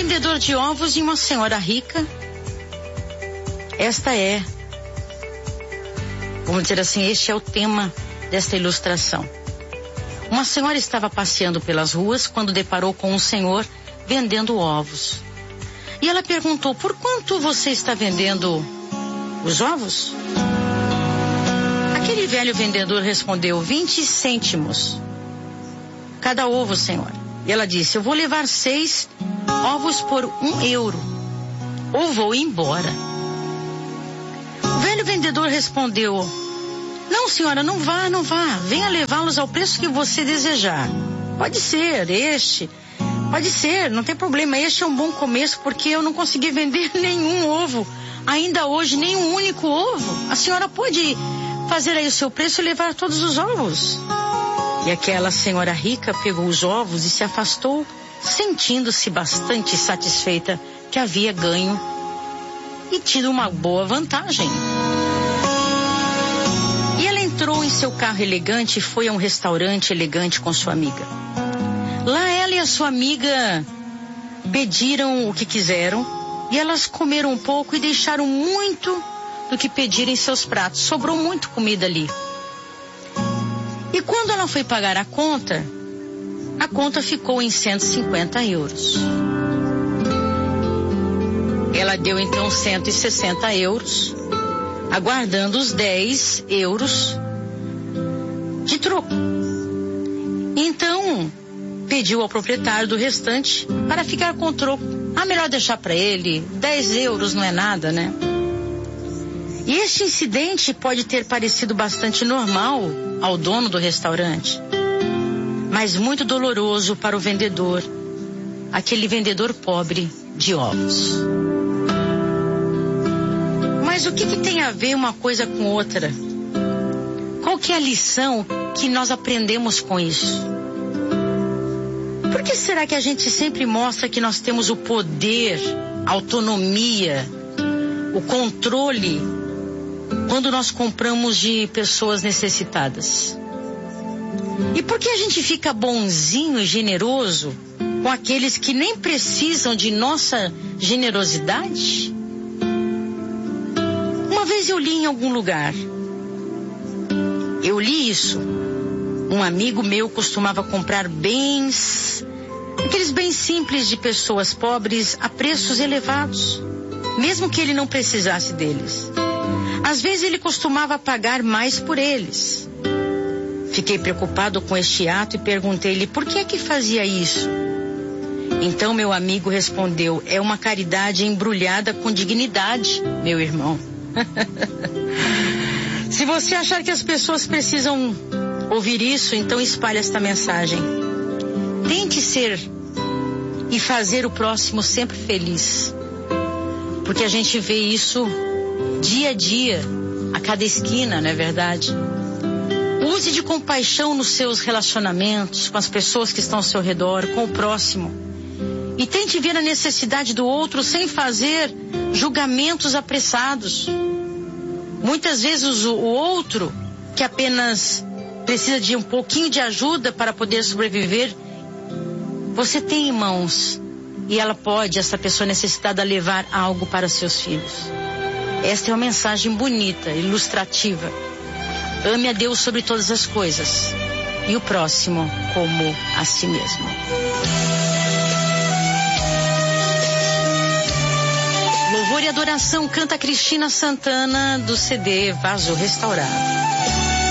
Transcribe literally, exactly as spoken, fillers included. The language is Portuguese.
vendedor de ovos e uma senhora rica. Esta é, vamos dizer assim, este é o tema desta ilustração. Uma senhora estava passeando pelas ruas quando deparou com um senhor vendendo ovos. E ela perguntou: por quanto você está vendendo os ovos? Aquele velho vendedor respondeu: vinte cêntimos cada ovo, senhora. E ela disse: eu vou levar seis ovos por um euro, ou vou embora. O velho vendedor respondeu: não, senhora, não vá, não vá. Venha levá-los ao preço que você desejar. Pode ser este, pode ser, não tem problema. Este é um bom começo, porque eu não consegui vender nenhum ovo. Ainda hoje, nem um único ovo. A senhora pode fazer aí o seu preço e levar todos os ovos. E aquela senhora rica pegou os ovos e se afastou, sentindo-se bastante satisfeita que havia ganho e tido uma boa vantagem. E ela entrou em seu carro elegante e foi a um restaurante elegante com sua amiga. Lá ela e a sua amiga pediram o que quiseram e elas comeram um pouco e deixaram muito do que pediram em seus pratos. Sobrou muito comida ali. E quando ela foi pagar a conta, a conta ficou em cento e cinquenta euros. Ela deu então cento e sessenta euros, aguardando os dez euros de troco. Então, pediu ao proprietário do restante para ficar com o troco. Ah, melhor deixar para ele, dez euros não é nada, né? E este incidente pode ter parecido bastante normal ao dono do restaurante, mas muito doloroso para o vendedor, aquele vendedor pobre de ovos. Mas o que, que tem a ver uma coisa com outra? Qual que é a lição que nós aprendemos com isso? Por que será que a gente sempre mostra que nós temos o poder, a autonomia, o controle quando nós compramos de pessoas necessitadas? E por que a gente fica bonzinho e generoso com aqueles que nem precisam de nossa generosidade? Uma vez eu li em algum lugar, eu li isso. Um amigo meu costumava comprar bens, aqueles bens simples de pessoas pobres a preços elevados, mesmo que ele não precisasse deles. Às vezes ele costumava pagar mais por eles. Fiquei preocupado com este ato e perguntei-lhe por que é que fazia isso. Então meu amigo respondeu: é uma caridade embrulhada com dignidade, meu irmão. Se você achar que as pessoas precisam ouvir isso, então espalhe esta mensagem. Tente ser e fazer o próximo sempre feliz, porque a gente vê isso dia a dia, a cada esquina, não é verdade? Use de compaixão nos seus relacionamentos, com as pessoas que estão ao seu redor, com o próximo. E tente ver a necessidade do outro sem fazer julgamentos apressados. Muitas vezes o outro, que apenas precisa de um pouquinho de ajuda para poder sobreviver, você tem em mãos, e ela pode, essa pessoa necessitada, levar algo para seus filhos. Esta é uma mensagem bonita, ilustrativa. Ame a Deus sobre todas as coisas e o próximo como a si mesmo. Louvor e adoração, canta Cristina Santana, do C D Vaso Restaurado.